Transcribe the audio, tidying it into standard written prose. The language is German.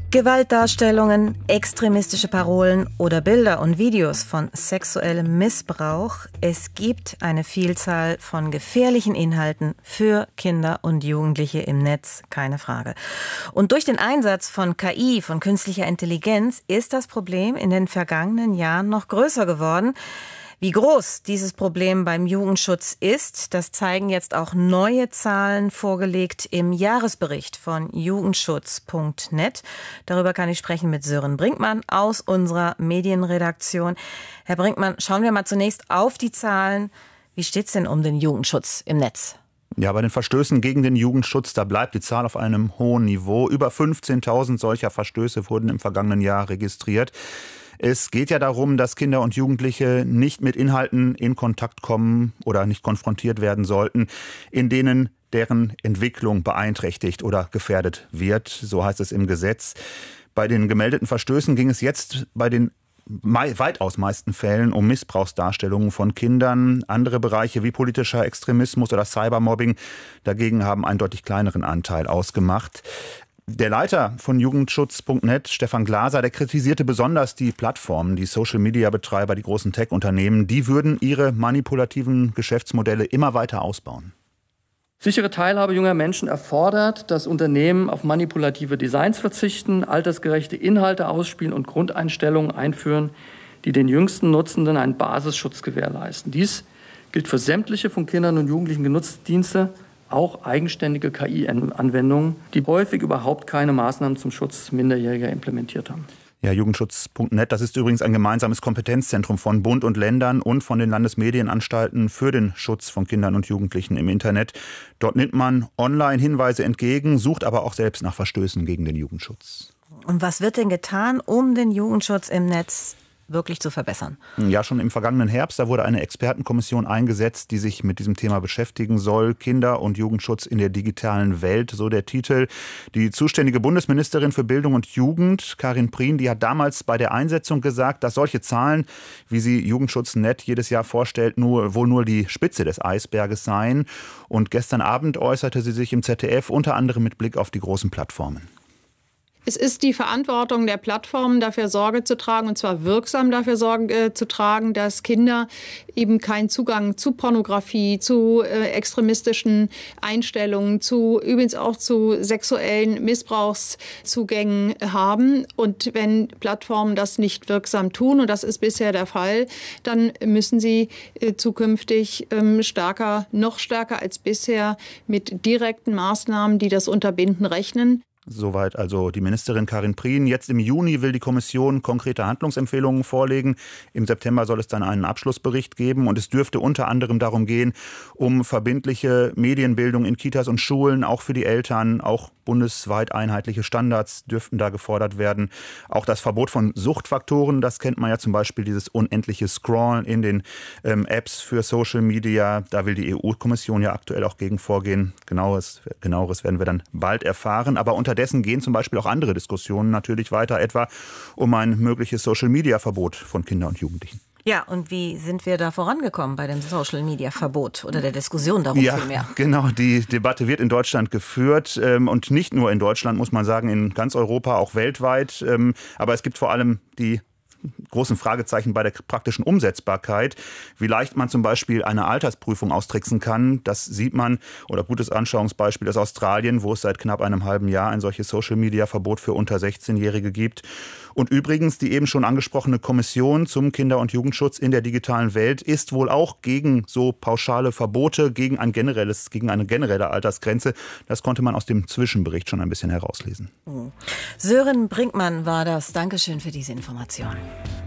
Gewaltdarstellungen, extremistische Parolen oder Bilder und Videos von sexuellem Missbrauch. Es gibt eine Vielzahl von gefährlichen Inhalten für Kinder und Jugendliche im Netz, keine Frage. Und durch den Einsatz von KI, von künstlicher Intelligenz, ist das Problem in den vergangenen Jahren noch größer geworden. Wie groß dieses Problem beim Jugendschutz ist, das zeigen jetzt auch neue Zahlen vorgelegt im Jahresbericht von jugendschutz.net. Darüber kann ich sprechen mit Sören Brinkmann aus unserer Medienredaktion. Herr Brinkmann, schauen wir mal zunächst auf die Zahlen. Wie steht's denn um den Jugendschutz im Netz? Ja, bei den Verstößen gegen den Jugendschutz, da bleibt die Zahl auf einem hohen Niveau. Über 15.000 solcher Verstöße wurden im vergangenen Jahr registriert. Es geht ja darum, dass Kinder und Jugendliche nicht mit Inhalten in Kontakt kommen oder nicht konfrontiert werden sollten, in denen deren Entwicklung beeinträchtigt oder gefährdet wird. So heißt es im Gesetz. Bei den gemeldeten Verstößen ging es jetzt bei den weitaus meisten Fällen um Missbrauchsdarstellungen von Kindern. Andere Bereiche wie politischer Extremismus oder Cybermobbing dagegen haben einen deutlich kleineren Anteil ausgemacht. Der Leiter von jugendschutz.net, Stefan Glaser, der kritisierte besonders die Plattformen, die Social-Media-Betreiber, die großen Tech-Unternehmen. Die würden ihre manipulativen Geschäftsmodelle immer weiter ausbauen. Sichere Teilhabe junger Menschen erfordert, dass Unternehmen auf manipulative Designs verzichten, altersgerechte Inhalte ausspielen und Grundeinstellungen einführen, die den jüngsten Nutzenden einen Basisschutz gewährleisten. Dies gilt für sämtliche von Kindern und Jugendlichen genutzte Dienste, auch eigenständige KI-Anwendungen, die häufig überhaupt keine Maßnahmen zum Schutz Minderjähriger implementiert haben. Ja, jugendschutz.net, das ist übrigens ein gemeinsames Kompetenzzentrum von Bund und Ländern und von den Landesmedienanstalten für den Schutz von Kindern und Jugendlichen im Internet. Dort nimmt man online Hinweise entgegen, sucht aber auch selbst nach Verstößen gegen den Jugendschutz. Und was wird denn getan, um den Jugendschutz im Netz wirklich zu verbessern? Ja, schon im vergangenen Herbst, da wurde eine Expertenkommission eingesetzt, die sich mit diesem Thema beschäftigen soll. Kinder- und Jugendschutz in der digitalen Welt, so der Titel. Die zuständige Bundesministerin für Bildung und Jugend, Karin Prien, die hat damals bei der Einsetzung gesagt, dass solche Zahlen, wie sie Jugendschutz.net jedes Jahr vorstellt, wohl nur die Spitze des Eisberges seien. Und gestern Abend äußerte sie sich im ZDF unter anderem mit Blick auf die großen Plattformen. Es ist die Verantwortung der Plattformen, dafür Sorge zu tragen, und zwar wirksam dafür Sorge zu tragen, dass Kinder eben keinen Zugang zu Pornografie, zu extremistischen Einstellungen, übrigens auch zu sexuellen Missbrauchszugängen haben. Und wenn Plattformen das nicht wirksam tun, und das ist bisher der Fall, dann müssen sie zukünftig noch stärker als bisher mit direkten Maßnahmen, die das unterbinden, rechnen. Soweit also die Ministerin Karin Prien. Jetzt im Juni will die Kommission konkrete Handlungsempfehlungen vorlegen. Im September soll es dann einen Abschlussbericht geben. Und es dürfte unter anderem darum gehen, um verbindliche Medienbildung in Kitas und Schulen, auch für die Eltern, auch bundesweit einheitliche Standards dürften da gefordert werden. Auch das Verbot von Suchtfaktoren, das kennt man ja zum Beispiel, dieses unendliche Scrollen in den Apps für Social Media. Da will die EU-Kommission ja aktuell auch gegen vorgehen. Genaueres werden wir dann bald erfahren. Aber unterdessen gehen zum Beispiel auch andere Diskussionen natürlich weiter, etwa um ein mögliches Social-Media-Verbot von Kindern und Jugendlichen. Ja, und wie sind wir da vorangekommen bei dem Social-Media-Verbot oder der Diskussion darum vielmehr? Ja, genau. Die Debatte wird in Deutschland geführt und nicht nur in Deutschland, muss man sagen, in ganz Europa, auch weltweit. Aber es gibt vor allem die großen Fragezeichen bei der praktischen Umsetzbarkeit. Wie leicht man zum Beispiel eine Altersprüfung austricksen kann, das sieht man. Oder gutes Anschauungsbeispiel ist Australien, wo es seit knapp einem halben Jahr ein solches Social-Media-Verbot für unter 16-Jährige gibt. Und übrigens, die eben schon angesprochene Kommission zum Kinder- und Jugendschutz in der digitalen Welt ist wohl auch gegen so pauschale Verbote, gegen eine generelle Altersgrenze. Das konnte man aus dem Zwischenbericht schon ein bisschen herauslesen. Sören Brinkmann war das. Dankeschön für diese Information.